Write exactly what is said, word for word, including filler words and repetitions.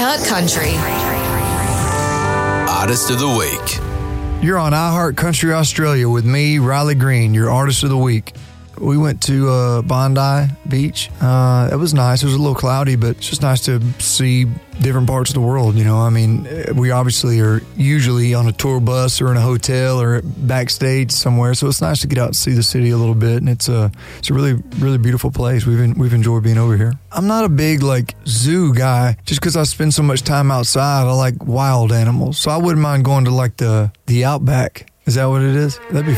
iHeart Country. Artist of the Week. You're on iHeart Country Australia with me, Riley Green, your Artist of the Week. We went to uh, Bondi Beach. Uh, it was nice. It was a little cloudy, but it's just nice to see different parts of the world. You know, I mean, we obviously are usually on a tour bus or in a hotel or backstage somewhere, so it's nice to get out and see the city a little bit. And it's a it's a really really beautiful place. We've been, we've enjoyed being over here. I'm not a big like zoo guy, just because I spend so much time outside. I like wild animals, so I wouldn't mind going to like the the outback. Is that what it is? That'd be